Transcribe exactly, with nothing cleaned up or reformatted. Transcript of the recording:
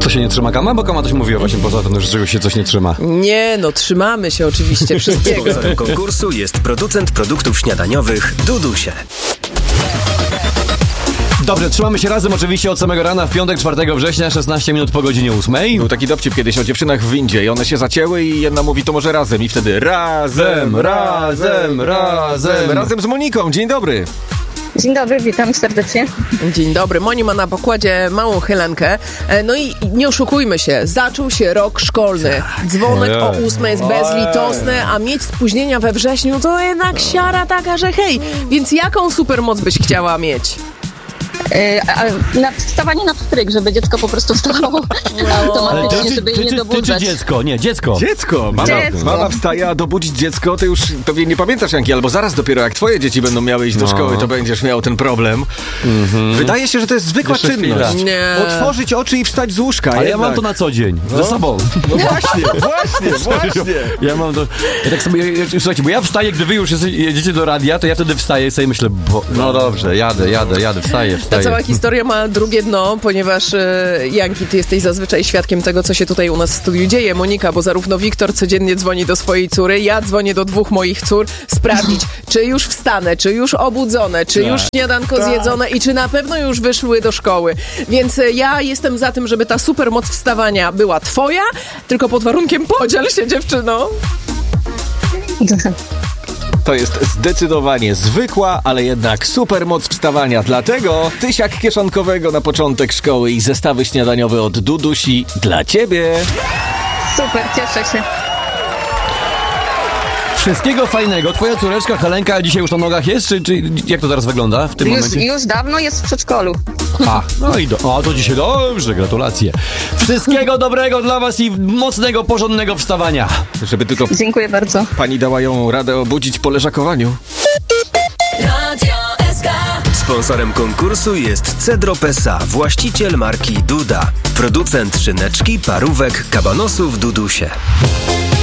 Co się nie trzyma Kama? Bo Kama coś mówiła właśnie poza tym, że czegoś się coś nie trzyma. Nie, no trzymamy się oczywiście wszystkiego. Sponsorem konkursu jest producent produktów śniadaniowych Dudusie. Dobrze, trzymamy się razem oczywiście od samego rana w piątek, czwartego września, szesnaście minut po godzinie ósmej. Był taki dowcip kiedyś o dziewczynach w windzie i one się zacięły i jedna mówi, to może razem. I wtedy razem, razem, razem. Razem z Moniką. Dzień dobry. Dzień dobry, witam serdecznie. Dzień dobry. Moni ma na pokładzie małą Helenkę. E, No i nie oszukujmy się, zaczął się rok szkolny. Dzwonek o ósmej jest bezlitosny, a mieć spóźnienia we wrześniu to jednak siara taka, że hej. Więc jaką supermoc byś chciała mieć? E, a, na wstawanie na pstryk, żeby dziecko po prostu wstawało automatycznie, żeby je nie Ty dobudzać. czy dziecko? Nie, dziecko. Dziecko. Mama, Dziecko. mama wstaje, a dobudzić dziecko, to już tobie nie pamiętasz, Janki, albo zaraz dopiero jak twoje dzieci będą miały iść do No. szkoły, to będziesz miał ten problem. Wydaje się, że to jest zwykła Jeszcze czynność. chwila. Nie. Otworzyć oczy i wstać z łóżka. Ale ja jednak. mam to na co dzień, ze sobą. No właśnie, właśnie, właśnie. Ja mam to... Ja tak sobie... Ja, słuchajcie, bo ja wstaję, gdy wy już jesteś, jedziecie do radia, to ja wtedy wstaję i sobie myślę, bo, no dobrze, jadę, jadę, jadę, wstaję, Ta wstaję. cała historia ma drugie dno, ponieważ e, Janki, ty jesteś zazwyczaj świadkiem tego, co się tutaj u nas w studiu dzieje, Monika, bo zarówno Wiktor codziennie dzwoni do swojej córy, ja dzwonię do dwóch moich cór, sprawdzić, czy już wstanę, czy już obudzone, czy Tak. już śniadanko zjedzone i czy na pewno już wyszły do szkoły. Więc e, ja jestem za tym, żeby ta supermoc wstawania była twoja, tylko pod warunkiem podziel się, dziewczyno. To jest zdecydowanie zwykła, ale jednak super moc wstawania. Dlatego tysiak kieszonkowego na początek szkoły i zestawy śniadaniowe od Dudusi dla ciebie. Super, cieszę się. Wszystkiego fajnego. Twoja córeczka Helenka dzisiaj już na nogach jest, czy, czy jak to teraz wygląda w tym Już, momencie? już dawno jest w przedszkolu. A, no i do, o, to dzisiaj dobrze, gratulacje. Wszystkiego dobrego dla was i mocnego, porządnego wstawania. Żeby tylko Dziękuję bardzo. pani dała ją radę obudzić po leżakowaniu. Sponsorem konkursu jest Cedro Pesa, właściciel marki Duda. Producent szyneczki, parówek, kabanosów w Dudusie.